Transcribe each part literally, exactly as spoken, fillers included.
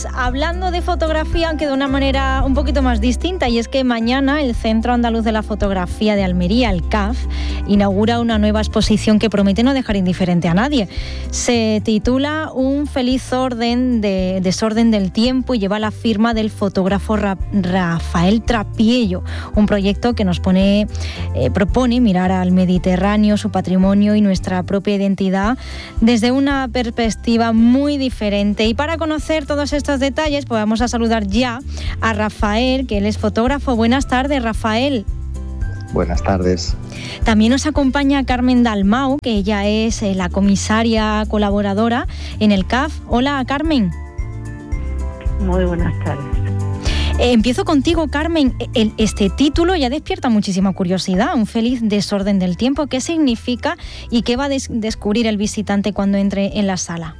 Pues hablando de fotografía, aunque de una manera un poquito más distinta, y es que mañana el Centro Andaluz de la Fotografía de Almería, el C A F, inaugura una nueva exposición que promete no dejar indiferente a nadie. Se titula Un feliz orden de desorden del tiempo y lleva la firma del fotógrafo Ra- Rafael Trapiello, un proyecto que nos pone, eh, propone mirar al Mediterráneo, su patrimonio y nuestra propia identidad desde una perspectiva muy diferente. Y para conocer todos estos detalles, pues vamos a saludar ya a Rafael, que él es fotógrafo. Buenas tardes, Rafael. Buenas tardes. También nos acompaña Carmen Dalmau, que ella es eh, la comisaria colaboradora en el C A F. Hola, Carmen. Muy buenas tardes. Eh, empiezo contigo, Carmen. El, este título ya despierta muchísima curiosidad. Un feliz desorden del tiempo. ¿Qué significa y qué va a des- descubrir el visitante cuando entre en la sala?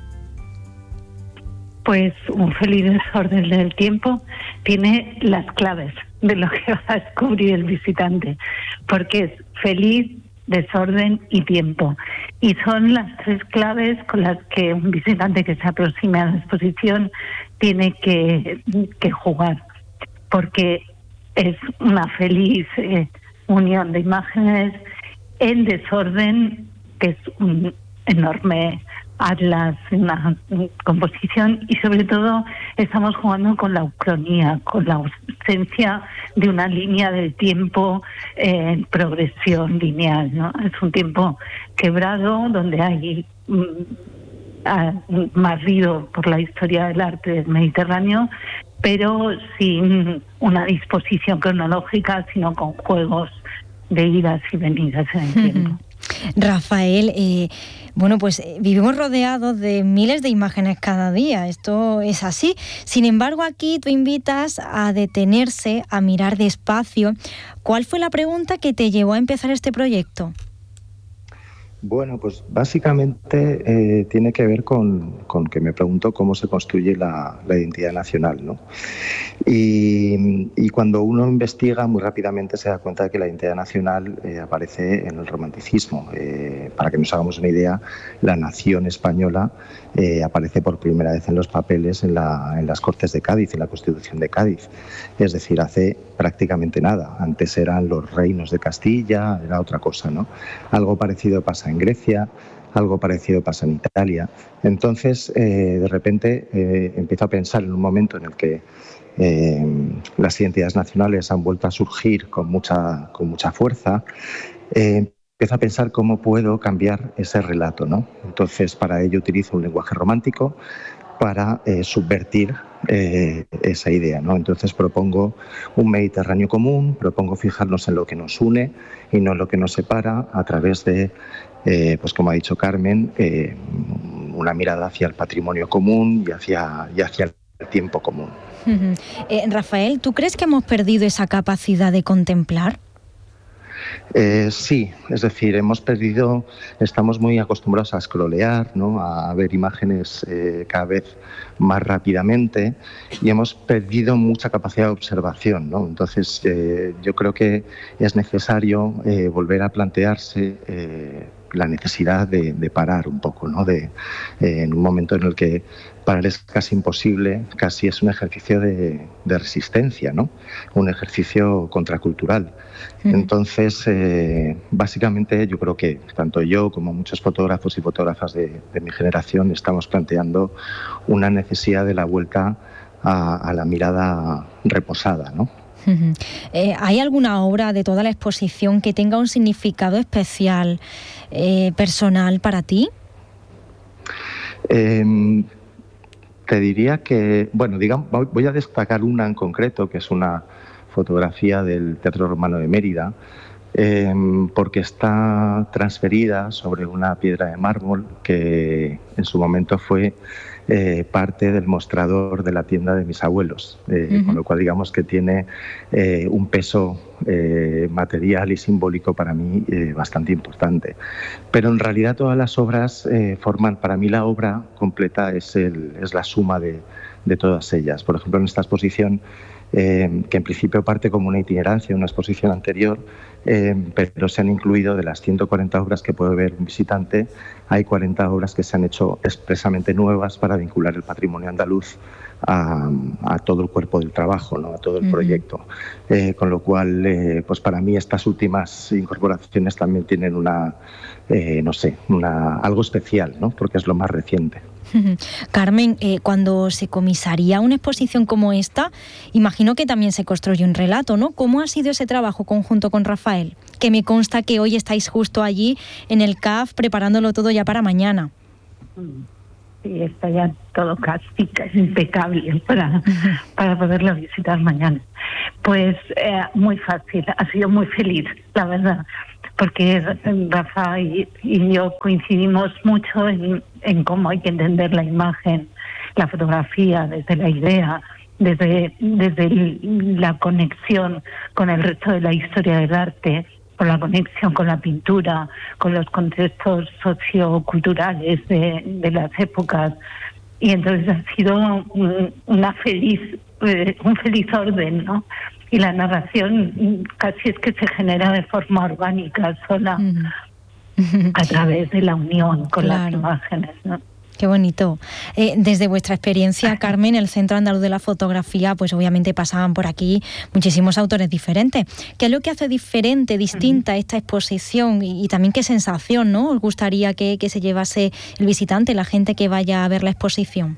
Pues un feliz desorden del tiempo tiene las claves de lo que va a descubrir el visitante, porque es feliz, desorden y tiempo. Y son las tres claves con las que un visitante que se aproxime a la exposición tiene que, que jugar, porque es una feliz eh, unión de imágenes en desorden, que es un enorme atlas, una composición, y sobre todo estamos jugando con la ucronía, con la ausencia de una línea del tiempo en eh, progresión lineal, ¿no? Es un tiempo quebrado donde hay mm, más ruido por la historia del arte del Mediterráneo, pero sin una disposición cronológica, sino con juegos de idas y venidas en el tiempo. Rafael, eh, bueno, pues eh, vivimos rodeados de miles de imágenes cada día, esto es así. Sin embargo, aquí tú invitas a detenerse, a mirar despacio. ¿Cuál fue la pregunta que te llevó a empezar este proyecto? Bueno, pues básicamente eh, tiene que ver con, con que me pregunto cómo se construye la, la identidad nacional, ¿no? Y, y cuando uno investiga muy rápidamente se da cuenta de que la identidad nacional eh, aparece en el romanticismo. Eh, para que nos hagamos una idea, la nación española eh, aparece por primera vez en los papeles en, la, en las Cortes de Cádiz, en la Constitución de Cádiz. Es decir, hace prácticamente nada. Antes eran los reinos de Castilla, era otra cosa, ¿no? Algo parecido pasa en Grecia, algo parecido pasa en Italia. Entonces, eh, de repente, eh, empiezo a pensar en un momento en el que eh, las identidades nacionales han vuelto a surgir con mucha, con mucha fuerza. Eh, empiezo a pensar cómo puedo cambiar ese relato, ¿no? Entonces, para ello utilizo un lenguaje romántico para eh, subvertir eh, esa idea, ¿no? Entonces propongo un Mediterráneo común, propongo fijarnos en lo que nos une y no en lo que nos separa a través de, eh, pues como ha dicho Carmen, eh, una mirada hacia el patrimonio común y hacia, y hacia el tiempo común. Uh-huh. Eh, Rafael, ¿tú crees que hemos perdido esa capacidad de contemplar? Eh, sí, es decir, hemos perdido, estamos muy acostumbrados a scrollear, ¿no? A ver imágenes eh, cada vez más rápidamente y hemos perdido mucha capacidad de observación, ¿no? Entonces, eh, yo creo que es necesario eh, volver a plantearse eh, la necesidad de, de parar un poco, ¿no? De, eh, en un momento en el que parar es casi imposible, casi es un ejercicio de, de resistencia, ¿no? Un ejercicio contracultural. Mm. Entonces, eh, básicamente yo creo que tanto yo como muchos fotógrafos y fotógrafas de, de mi generación estamos planteando una necesidad de la vuelta a, a la mirada reposada, ¿no? Uh-huh. Eh, ¿Hay alguna obra de toda la exposición que tenga un significado especial, eh, personal para ti? Eh, te diría que, bueno, digamos, voy a destacar una en concreto, que es una fotografía del Teatro Romano de Mérida, eh, porque está transferida sobre una piedra de mármol que en su momento fue eh, parte del mostrador de la tienda de mis abuelos, eh, uh-huh. Con lo cual digamos que tiene eh, un peso eh, material y simbólico para mí eh, bastante importante. Pero en realidad todas las obras eh, forman, para mí la obra completa es, el, es la suma de, de todas ellas. Por ejemplo, en esta exposición, Eh, que en principio parte como una itinerancia, una exposición anterior, eh, pero se han incluido de las ciento cuarenta obras que puede ver un visitante, hay cuarenta obras que se han hecho expresamente nuevas para vincular el patrimonio andaluz a, a todo el cuerpo del trabajo, ¿no? A todo el uh-huh. proyecto. Eh, con lo cual, eh, pues para mí estas últimas incorporaciones también tienen una, eh, no sé, una, algo especial, ¿no? Porque es lo más reciente. Carmen, eh, cuando se comisaría una exposición como esta, imagino que también se construye un relato, ¿no? ¿Cómo ha sido ese trabajo conjunto con Rafael? Que me consta que hoy estáis justo allí en el C A F preparándolo todo ya para mañana. Sí, está ya todo casi, casi impecable para, para poderlo visitar mañana. Pues eh, muy fácil, ha sido muy feliz, la verdad, porque Rafa y, y yo coincidimos mucho en, en cómo hay que entender la imagen, la fotografía, desde la idea, desde, desde el, la conexión con el resto de la historia del arte, con la conexión con la pintura, con los contextos socioculturales de, de las épocas. Y entonces ha sido un, una feliz, eh, un feliz orden, ¿no? Y la narración casi es que se genera de forma orgánica, sola, uh-huh. a través de la unión con claro. las imágenes, ¿no? Qué bonito. Eh, desde vuestra experiencia, Carmen, el Centro Andaluz de la Fotografía, pues obviamente pasaban por aquí muchísimos autores diferentes. ¿Qué es lo que hace diferente, distinta uh-huh. esta exposición? Y, y también qué sensación, ¿no? ¿Os gustaría que, que se llevase el visitante, la gente que vaya a ver la exposición?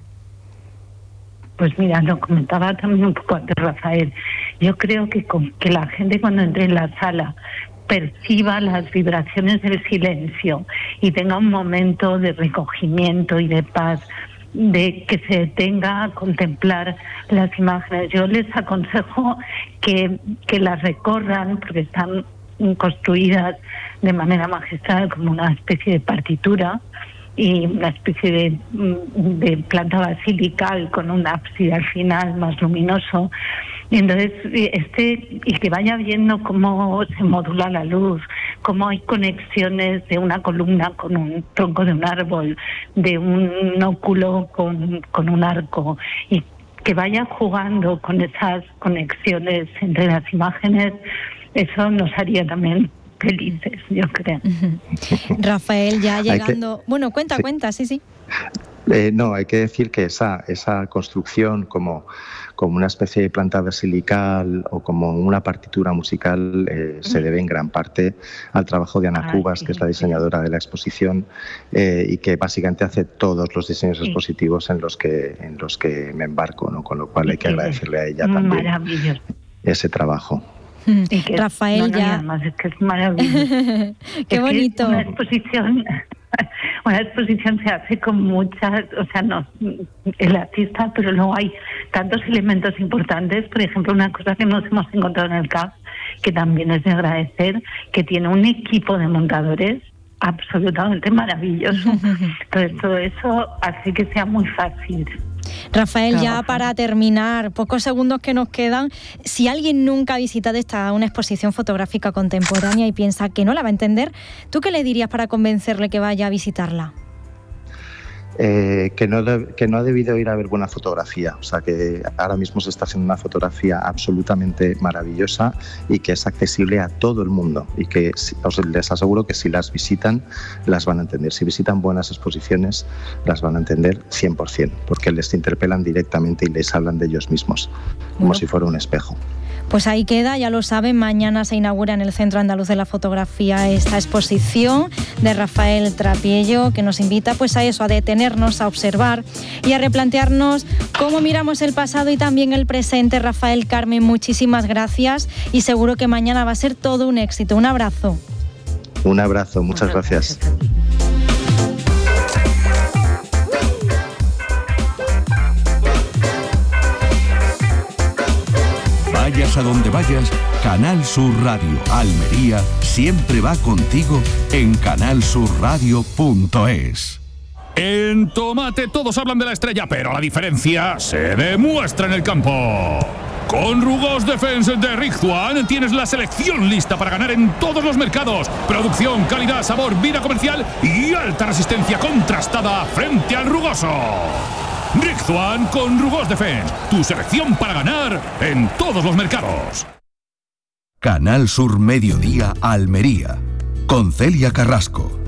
Pues mira, lo comentaba también un poco antes Rafael. Yo creo que, con, que la gente cuando entre en la sala perciba las vibraciones del silencio y tenga un momento de recogimiento y de paz, de que se detenga a contemplar las imágenes. Yo les aconsejo que, que las recorran porque están construidas de manera magistral como una especie de partitura y una especie de, de planta basilical con un ábside al final más luminoso. Y entonces, este, y que vaya viendo cómo se modula la luz, cómo hay conexiones de una columna con un tronco de un árbol, de un óculo con, con un arco, y que vaya jugando con esas conexiones entre las imágenes, eso nos haría también felices, yo creo. Uh-huh. Rafael, ya llegando... Que... Bueno, cuenta, sí. cuenta, sí, sí. Eh, no, hay que decir que esa, esa construcción como, como una especie de planta basilical o como una partitura musical eh, se debe en gran parte al trabajo de Ana ah, Cubas, sí, que es la diseñadora de la exposición eh, y que básicamente hace todos los diseños sí. expositivos en los que en los que me embarco, ¿no? Con lo cual hay que agradecerle a ella también ese trabajo. Y que, Rafael no, no, ya... Además es que es maravilloso. Qué es bonito. Que una exposición... Una exposición se hace con muchas, o sea, no, el artista, pero luego hay tantos elementos importantes. Por ejemplo, una cosa que nos hemos encontrado en el C A F, que también es de agradecer, que tiene un equipo de montadores absolutamente maravilloso. Entonces, todo eso hace que sea muy fácil. Rafael, ya para terminar, pocos segundos que nos quedan, si alguien nunca ha visitado esta una exposición fotográfica contemporánea y piensa que no la va a entender, ¿tú qué le dirías para convencerle que vaya a visitarla? Eh, que, no de, que no ha debido ir a ver buena fotografía, o sea que ahora mismo se está haciendo una fotografía absolutamente maravillosa y que es accesible a todo el mundo y que os les aseguro que si las visitan las van a entender, si visitan buenas exposiciones las van a entender cien por ciento porque les interpelan directamente y les hablan de ellos mismos, como bueno. si fuera un espejo. Pues ahí queda, ya lo saben, mañana se inaugura en el Centro Andaluz de la Fotografía esta exposición de Rafael Trapiello, que nos invita pues a eso, a detenernos, a observar y a replantearnos cómo miramos el pasado y también el presente. Rafael, Carmen, muchísimas gracias y seguro que mañana va a ser todo un éxito. Un abrazo. Un abrazo, muchas gracias. Vayas a donde vayas, Canal Sur Radio Almería siempre va contigo en canal sur radio punto es. En Tomate todos hablan de la estrella, pero la diferencia se demuestra en el campo. Con Rugos Defense de Rigzuan tienes la selección lista para ganar en todos los mercados. Producción, calidad, sabor, vida comercial y alta resistencia contrastada frente al rugoso. Rigzuan con Rugos Defense, tu selección para ganar en todos los mercados. Canal Sur Mediodía Almería, con Celia Carrasco.